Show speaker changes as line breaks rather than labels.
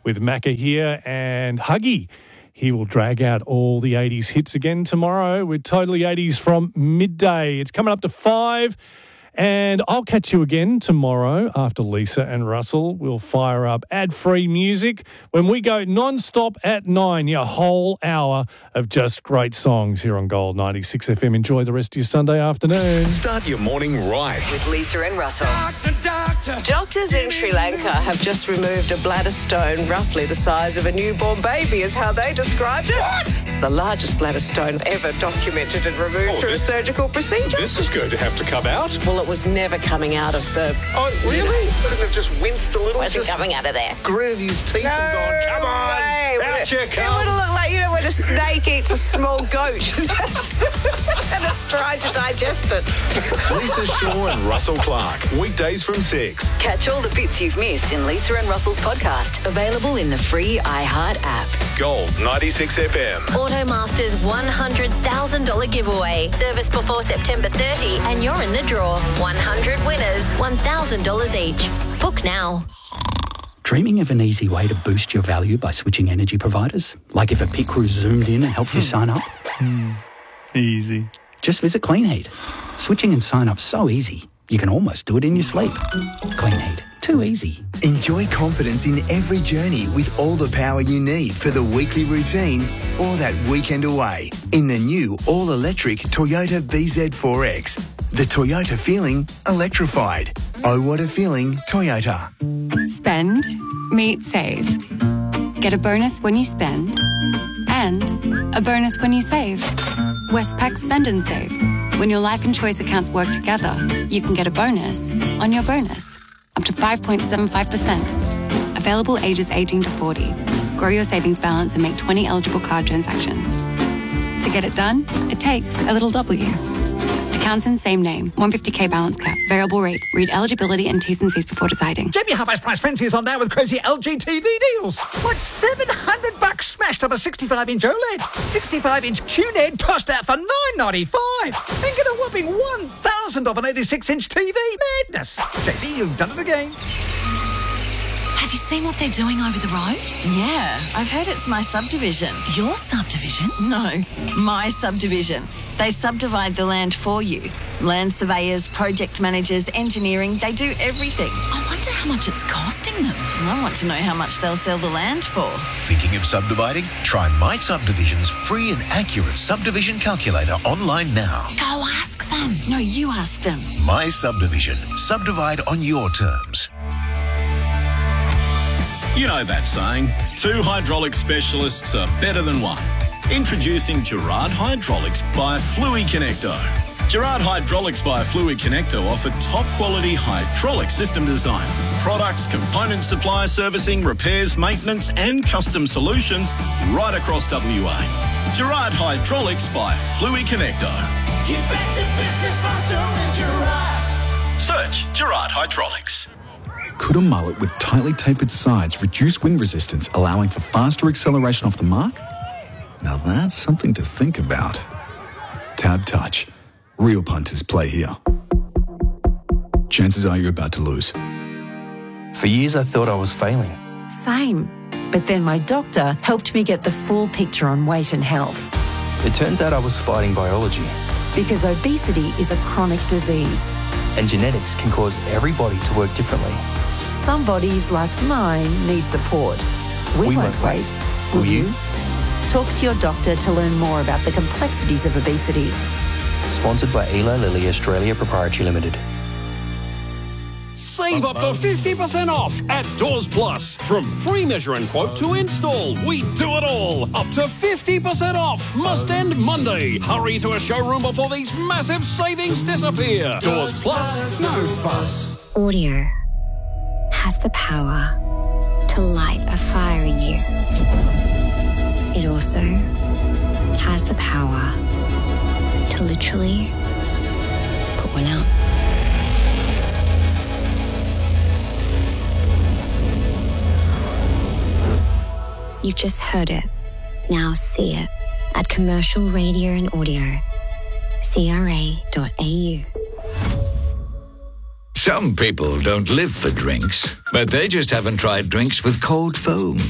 with Macca here and Huggy. He will drag out all the 80s hits again tomorrow with Totally 80s from midday. It's coming up to 5. And I'll catch you again tomorrow after Lisa and Russell will fire up ad-free music when we go non-stop at 9, your whole hour of just great songs here on Gold 96 FM. Enjoy the rest of your Sunday afternoon.
Start your morning right
with Lisa and Russell.
Doctor.
Doctors in Sri Lanka have just removed a bladder stone roughly the size of a newborn baby, is how they described it.
What?
The largest bladder stone ever documented and removed through a surgical procedure.
This is going to have to come out.
Well, it was never coming out of the...
Oh, really? Couldn't have just winced a little?
Wasn't coming out of there.
Gritted his teeth and gone, come on, out you
It
come.
would have looked like, when a snake eats a small goat and it's trying to digest it.
Lisa Shaw and Russell Clark. Weekdays from 6.
Catch all the bits you've missed in Lisa and Russell's podcast. Available in the free iHeart app.
Gold 96 FM.
Automasters $100,000 giveaway. Service before September 30 and you're in the draw. 100 winners, $1,000 each. Book now.
Dreaming of an easy way to boost your value by switching energy providers? Like if a pit crew zoomed in and helped you sign up?
Easy.
Just visit Clean Heat. Switching and sign up so easy, you can almost do it in your sleep. Clean Heat. Too easy.
Enjoy confidence in every journey with all the power you need for the weekly routine or that weekend away in the new all-electric Toyota BZ4X. The Toyota feeling electrified. Oh, what a feeling, Toyota.
Spend, meet, save. Get a bonus when you spend and a bonus when you save. Westpac Spend and Save. When your life and choice accounts work together, you can get a bonus on your bonus. Up to 5.75%. Available ages 18 to 40. Grow your savings balance and make 20 eligible card transactions. To get it done, it takes a little W. Accounts in same name. 150k balance cap. Variable rate. Read eligibility and T's and C's before deciding.
JB Half Price Frenzy is on now with crazy LG TV deals. Like $700 smashed on the 65-inch OLED. 65-inch QNED tossed out for $9.95. And get a whopping $1,000 off an 86-inch TV. Madness. JB, you've done it again.
Have you seen what they're doing over the road?
Yeah, I've heard it's my subdivision.
Your subdivision?
No, my subdivision. They subdivide the land for you. Land surveyors, project managers, engineering, they do everything.
I wonder how much it's costing them.
I want to know how much they'll sell the land for.
Thinking of subdividing? Try My Subdivision's free and accurate subdivision calculator online now.
Go ask them.
No, you ask them.
My Subdivision. Subdivide on your terms.
You know that saying, 2 hydraulic specialists are better than 1. Introducing Gerard Hydraulics by Fluid Connecto. Gerard Hydraulics by Fluid Connecto offer top quality hydraulic system design, products, component supply, servicing, repairs, maintenance and custom solutions right across WA. Gerard Hydraulics by Fluid Connecto.
Get back to business faster with Gerard.
Search Gerard Hydraulics.
Could a mullet with tightly tapered sides reduce wind resistance, allowing for faster acceleration off the mark? Now that's something to think about. Tab Touch. Real punters play here. Chances are you're about to lose.
For years I thought I was failing.
Same. But then my doctor helped me get the full picture on weight and health.
It turns out I was fighting biology.
Because obesity is a chronic disease.
And genetics can cause every body to work differently.
Some bodies, like mine, need support. We won't wait. Will you? Talk to your doctor to learn more about the complexities of obesity.
Sponsored by Eli Lilly Australia Proprietary Limited.
Save up to 50% off at Doors Plus. From free measure and quote to install, we do it all. Up to 50% off. Must end Monday. Hurry to a showroom before these massive savings disappear. Doors Plus, no fuss.
Audio has the power to light a fire in you. It also has the power to literally put one out. You've just heard it. Now see it at Commercial Radio and Audio, CRA.au.
Some people don't live for drinks, but they just haven't tried drinks with cold foam.